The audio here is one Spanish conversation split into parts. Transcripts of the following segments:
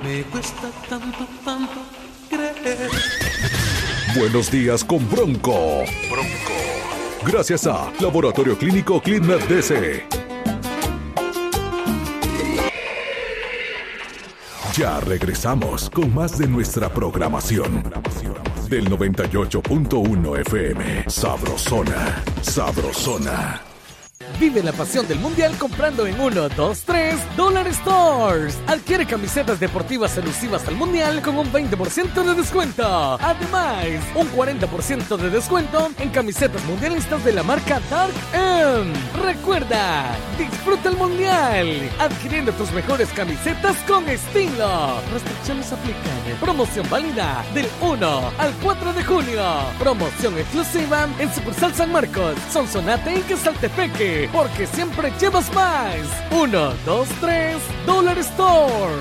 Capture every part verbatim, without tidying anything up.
Me cuesta tanto, tanto creer. Buenos días con Bronco. Bronco. Gracias a Laboratorio Clínico ClinMed D C. Ya regresamos con más de nuestra programación. Del noventa y ocho punto uno F M. Sabrosona. Sabrosona. Vive la pasión del mundial comprando en uno, dos, tres Dollar Stores. Adquiere camisetas deportivas elusivas al mundial con un veinte por ciento de descuento. Además, un cuarenta por ciento de descuento en camisetas mundialistas de la marca Dark M. Recuerda, disfruta el mundial adquiriendo tus mejores camisetas con estilo. Restricciones aplican. Promoción válida del uno al cuatro de junio. Promoción exclusiva en sucursal San Marcos, Sonsonate y Quesaltepeque. Porque siempre llevas más. Uno, dos, tres Dollar Store.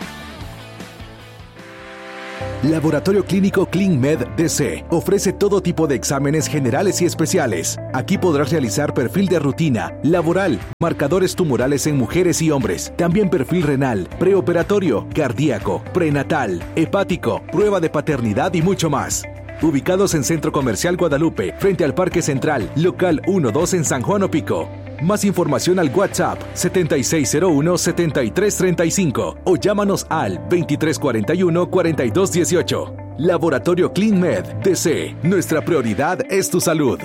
Laboratorio Clínico ClinMed D C ofrece todo tipo de exámenes generales y especiales. Aquí podrás realizar perfil de rutina, laboral, marcadores tumorales en mujeres y hombres, también perfil renal, preoperatorio, cardíaco, prenatal, hepático, prueba de paternidad y mucho más. Ubicados en Centro Comercial Guadalupe, frente al Parque Central, local uno dos en San Juan Opico. Más información al WhatsApp setenta y seis cero uno, setenta y tres treinta y cinco o llámanos al veintitrés cuarenta y uno, cuarenta y dos dieciocho. Laboratorio ClinMed D C. Nuestra prioridad es tu salud.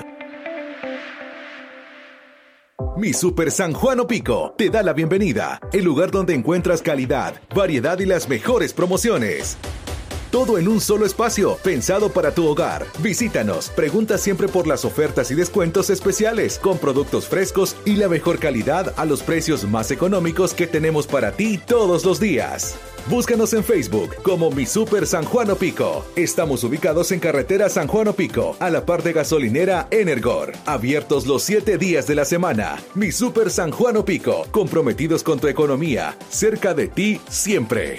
Mi Super San Juan Opico te da la bienvenida, el lugar donde encuentras calidad, variedad y las mejores promociones. Todo en un solo espacio, pensado para tu hogar. Visítanos, pregunta siempre por las ofertas y descuentos especiales, con productos frescos y la mejor calidad a los precios más económicos que tenemos para ti todos los días. Búscanos en Facebook como Mi Super San Juan Opico. Estamos ubicados en carretera San Juan Opico, a la par de gasolinera Energor. Abiertos los siete días de la semana. Mi Super San Juan Opico, comprometidos con tu economía, cerca de ti siempre.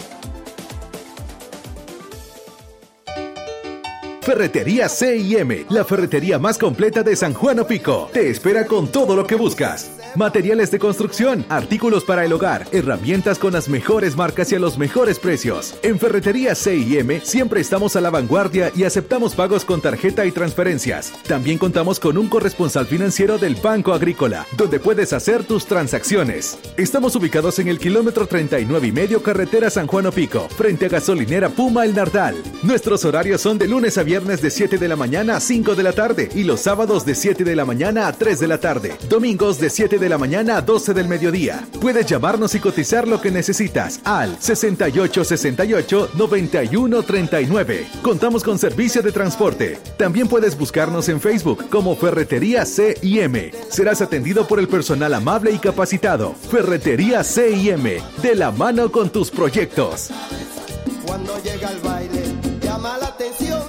Ferretería C y M, la ferretería más completa de San Juan Opico. Te espera con todo lo que buscas. Materiales de construcción, artículos para el hogar, herramientas con las mejores marcas y a los mejores precios. En Ferretería C y M siempre estamos a la vanguardia y aceptamos pagos con tarjeta y transferencias. También contamos con un corresponsal financiero del Banco Agrícola, donde puedes hacer tus transacciones. Estamos ubicados en el kilómetro treinta y nueve y medio carretera San Juan Opico, frente a gasolinera Puma El Nardal. Nuestros horarios son de lunes a viernes de siete de la mañana a cinco de la tarde y los sábados de siete de la mañana a tres de la tarde. Domingos de siete de la mañana a doce del mediodía. Puedes llamarnos y cotizar lo que necesitas al sesenta y ocho sesenta y ocho, noventa y uno treinta y nueve. Contamos con servicio de transporte. También puedes buscarnos en Facebook como Ferretería C y M. Serás atendido por el personal amable y capacitado. Ferretería C y M, de la mano con tus proyectos. Cuando llega el baile, llama la atención.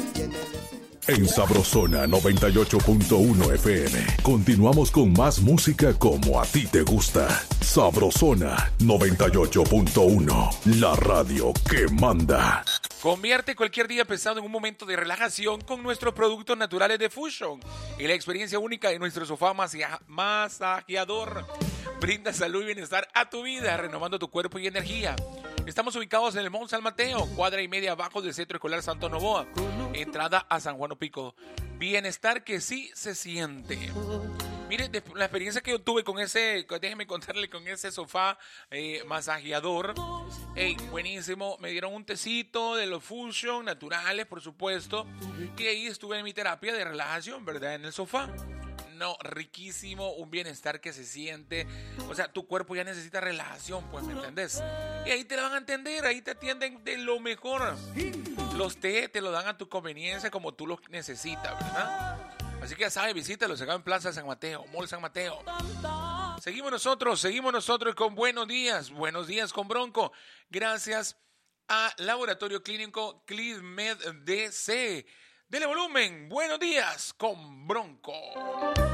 En Sabrosona noventa y ocho punto uno F M. Continuamos con más música como a ti te gusta. Sabrosona noventa y ocho punto uno. La radio que manda. Convierte cualquier día pesado en un momento de relajación con nuestros productos naturales de Fusion y la experiencia única de nuestro sofá masia- masajeador. Brinda salud y bienestar a tu vida, renovando tu cuerpo y energía. Estamos ubicados en el Mont San Mateo, cuadra y media abajo del Centro Escolar Santo Novoa. Entrada a San Juan Opico. Bienestar que sí se siente. Mire, la experiencia que yo tuve con ese, déjeme contarle, con ese sofá eh, masajeador. Hey, buenísimo. Me dieron un tecito de los Fusion naturales, por supuesto. Y ahí estuve en mi terapia de relajación, ¿verdad? En el sofá. No, riquísimo, un bienestar que se siente. O sea, tu cuerpo ya necesita relajación, pues, ¿me entendés? Y ahí te la van a atender, ahí te atienden de lo mejor. Los té te lo dan a tu conveniencia como tú los necesitas, ¿verdad? Así que ya sabes, visítalos acá en Plaza San Mateo, Mall San Mateo. Seguimos nosotros, seguimos nosotros con Buenos Días, Buenos Días con Bronco. Gracias a Laboratorio Clínico ClinMed D C. Dele volumen, Buenos Días con Bronco.